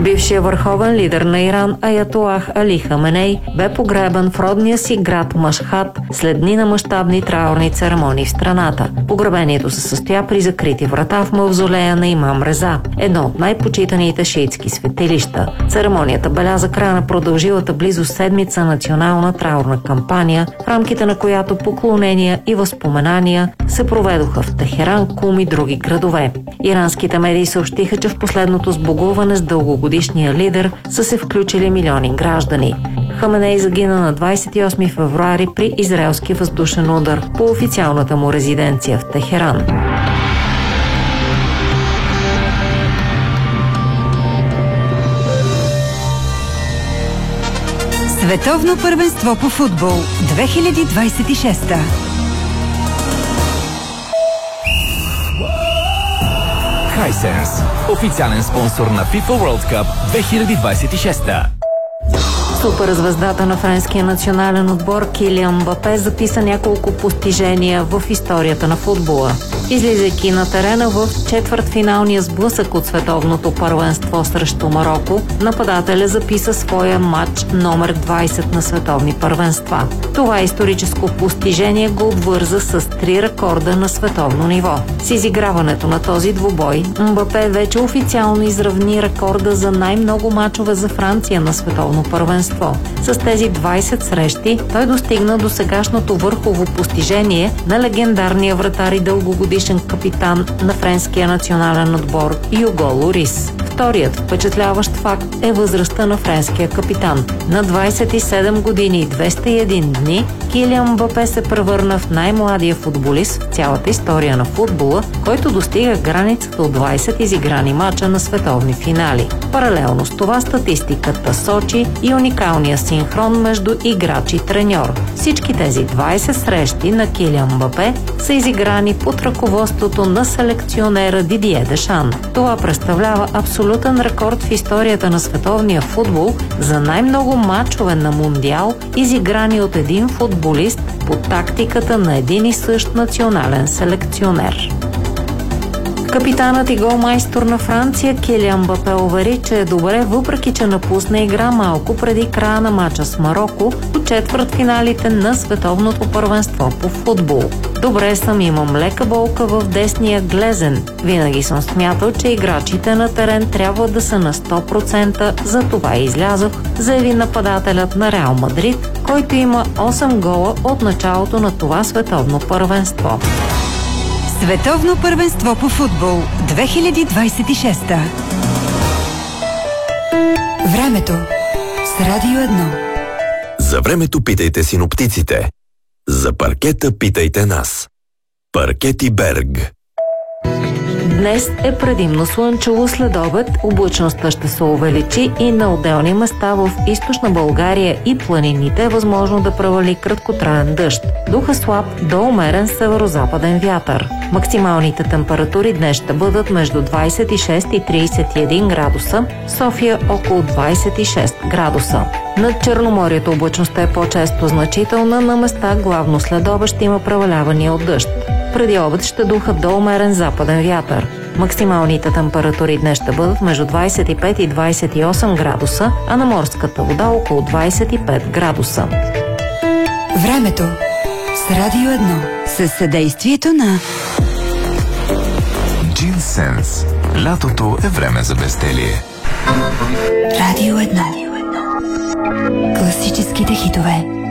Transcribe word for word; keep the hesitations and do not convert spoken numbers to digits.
Бившият върховен лидер на Иран Аятолах Али Хаменей бе погребан в родния си град Машхад след дни на мащабни траурни церемонии в страната. Погребението се състоя при закрити врата в мавзолея на Имам Реза, едно от най-почитаните шиитски светилища. Церемонията беляза края на продължилата близо седмица национална траурна кампания, в рамките на която поклонения и възпоменания се проведоха в Техеран, Кум и други градове. Иранските медии съобщиха, че в последното сбогуване с дългогодишния лидер са се включили милиони граждани. Хаменей загина на двадесет и осми февруари при израелски въздушен удар по официалната му резиденция в Техеран. Световно първенство по футбол две хиляди двадесет и шеста. Hisense, официален спонсор на FIFA World Cup две хиляди двадесет и шеста. Суперзвездата на френския национален отбор Килиан Мбапе записа няколко постижения в историята на футбола. Излизайки на терена в четвъртфиналния сблъсък от световното първенство срещу Мароко, нападателя записа своя матч номер двадесет на световни първенства. Това историческо постижение го обвърза с три рекорда на световно ниво. С изиграването на този двубой, Мбапе вече официално изравни рекорда за най-много мачове за Франция на световно първенство. С тези двадесет срещи той достигна до сегашното върхово постижение на легендарния вратар и дългогодишен капитан на френския национален отбор Юго Лорис. Вторият впечатляващ факт е възрастта на френския капитан. На двадесет и седем години и двеста и един дни Килиан Мбапе се превърна в най-младия футболист в цялата история на футбола, който достига границата от двадесет изиграни мача на световни финали. Паралелно с това статистиката сочи и уникалния синхрон между играч и треньор. Всички тези двадесет срещи на Килиан Мбапе са изиграни под ръководството на селекционера Дидие Дешан. Това представлява абсолютен рекорд в историята на световния футбол за най-много мачове на Мундиал, изиграни от един футболист по тактиката на един и същ национален селекционер. Капитанът и голмайстор на Франция Килиан Мбапе увери, че е добре, въпреки че напусна игра малко преди края на мача с Мароко по четвъртфиналите на световното първенство по футбол. Добре съм, имам лека болка в десния глезен. Винаги съм смятал, че играчите на терен трябва да са на сто процента, за това излязох, заяви нападателят на Реал Мадрид, който има осем гола от началото на това световно първенство. Световно първенство по футбол две хиляди двадесет и шеста. Времето с Радио едно. За времето питайте синоптиците. За паркета питайте нас. Паркети Берг. Днес е предимно слънчево, след обед облачността ще се увеличи и на отделни места в източна България и планините е възможно да превали краткотраен дъжд. Духа слаб до умерен северозападен вятър. Максималните температури днес ще бъдат между двадесет и шест и тридесет и един градуса, София около двадесет и шест градуса. Над Черноморието облачността е по-често значителна, на места главно след обед ще има превалявания от дъжд. Преди обед ще духа до умерен западен вятър. Максималните температури днес ще бъдат между двадесет и пет и двадесет и осем градуса, а на морската вода около двадесет и пет градуса. Времето с Радио едно. Със съдействието на Джинсенс. Лятото е време за безделие. Радио едно. Класическите хитове.